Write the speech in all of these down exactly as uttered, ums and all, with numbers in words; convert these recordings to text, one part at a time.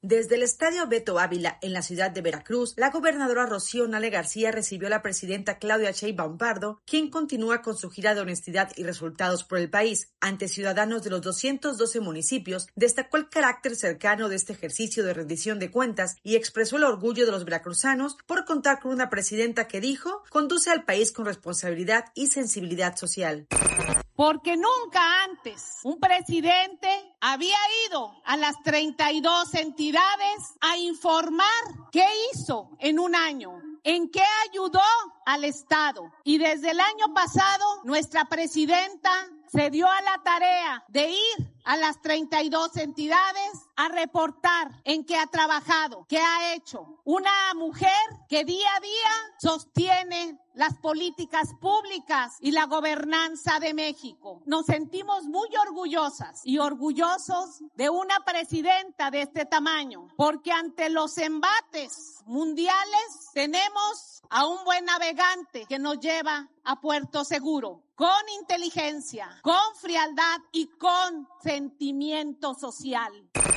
Desde el Estadio Beto Ávila, en la ciudad de Veracruz, la gobernadora Rocío Nale García recibió a la presidenta Claudia Sheinbaum Pardo, quien continúa con su gira de honestidad y resultados por el país. Ante ciudadanos de los doscientos doce municipios, destacó el carácter cercano de este ejercicio de rendición de cuentas y expresó el orgullo de los veracruzanos por contar con una presidenta que dijo conduce al país con responsabilidad y sensibilidad social. Porque nunca antes un presidente había ido a las treinta y dos entidades a informar qué hizo en un año, en qué ayudó al Estado. Y desde el año pasado, nuestra presidenta se dio a la tarea de ir a las treinta y dos entidades a reportar en qué ha trabajado, qué ha hecho. Una mujer que día a día sostiene las políticas públicas y la gobernanza de México. Nos sentimos muy orgullosas y orgullosos de una presidenta de este tamaño, porque ante los embates mundiales tenemos a un buen navegante que nos lleva a puerto seguro, con inteligencia, con frialdad y con sentimiento social.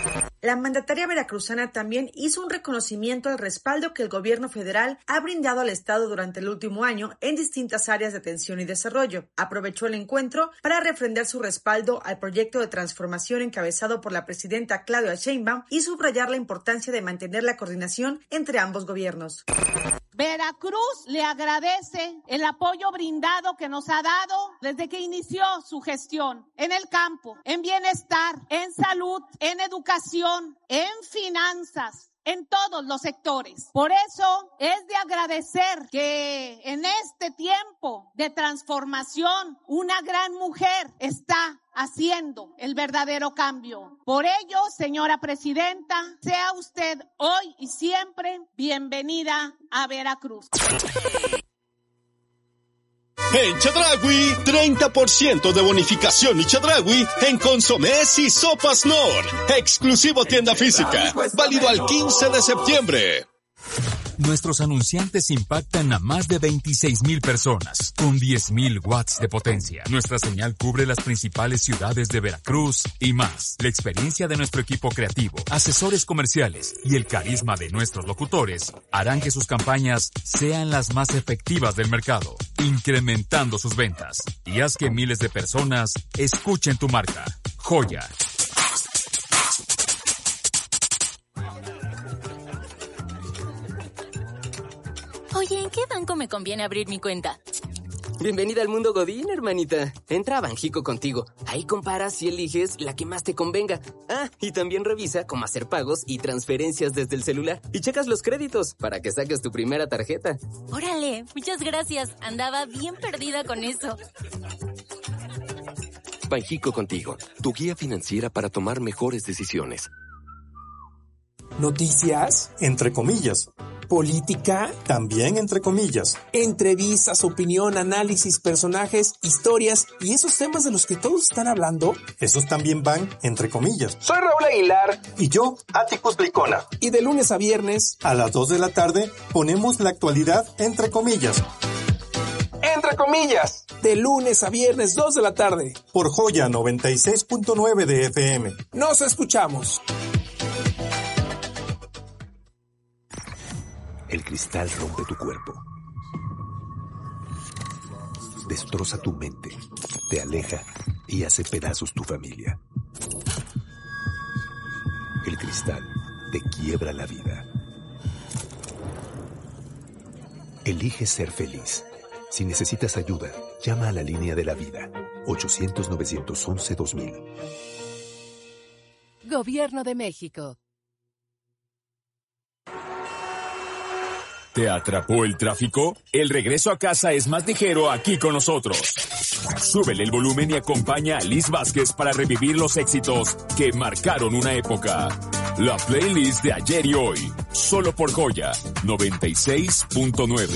La mandataria veracruzana también hizo un reconocimiento al respaldo que el gobierno federal ha brindado al Estado durante el último año en distintas áreas de atención y desarrollo. Aprovechó el encuentro para refrendar su respaldo al proyecto de transformación encabezado por la presidenta Claudia Sheinbaum y subrayar la importancia de mantener la coordinación entre ambos gobiernos. Veracruz le agradece el apoyo brindado que nos ha dado desde que inició su gestión en el campo, en bienestar, en salud, en educación, en finanzas, en todos los sectores. Por eso es de agradecer que en este tiempo de transformación una gran mujer está haciendo el verdadero cambio. Por ello, señora presidenta, sea usted hoy y siempre bienvenida a Veracruz. En Chedraui, treinta por ciento de bonificación y Chedraui en consomés y sopas Nor. Exclusivo tienda física. Válido al quince de septiembre. Nuestros anunciantes impactan a más de veintiséis mil personas, con diez mil watts de potencia. Nuestra señal cubre las principales ciudades de Veracruz y más. La experiencia de nuestro equipo creativo, asesores comerciales y el carisma de nuestros locutores harán que sus campañas sean las más efectivas del mercado, incrementando sus ventas. Y haz que miles de personas escuchen tu marca. Joya. Oye, ¿en qué banco me conviene abrir mi cuenta? Bienvenida al mundo Godín, hermanita. Entra a Banjico Contigo. Ahí comparas y eliges la que más te convenga. Ah, y también revisa cómo hacer pagos y transferencias desde el celular. Y checas los créditos para que saques tu primera tarjeta. Órale, muchas gracias. Andaba bien perdida con eso. Banjico Contigo, tu guía financiera para tomar mejores decisiones. Noticias, entre comillas. Política, también entre comillas. Entrevistas, opinión, análisis, personajes, historias y esos temas de los que todos están hablando, esos también van entre comillas. Soy Raúl Aguilar. Y yo, Atticus Blicona. Y de lunes a viernes, a las dos de la tarde, ponemos la actualidad entre comillas. Entre comillas. De lunes a viernes, dos de la tarde. Por Joya noventa y seis punto nueve de F M. Nos escuchamos. El cristal rompe tu cuerpo, destroza tu mente, te aleja y hace pedazos tu familia. El cristal te quiebra la vida. Elige ser feliz. Si necesitas ayuda, llama a la línea de la vida, ochocientos, novecientos once, dos mil. Gobierno de México. ¿Te atrapó el tráfico? El regreso a casa es más ligero aquí con nosotros. Súbele el volumen y acompaña a Liz Vázquez para revivir los éxitos que marcaron una época. La playlist de ayer y hoy, solo por Joya noventa y seis punto nueve.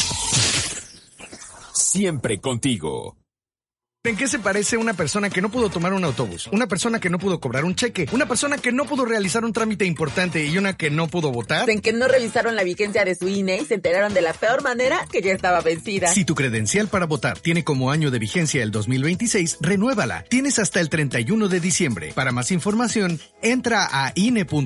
Siempre contigo. ¿En qué se parece una persona que no pudo tomar un autobús? Una persona que no pudo cobrar un cheque, una persona que no pudo realizar un trámite importante y una que no pudo votar. En que no revisaron la vigencia de su I N E y se enteraron de la peor manera que ya estaba vencida. Si tu credencial para votar tiene como año de vigencia el dos mil veintiséis, renuévala. Tienes hasta el treinta y uno de diciembre. Para más información, entra a I N E punto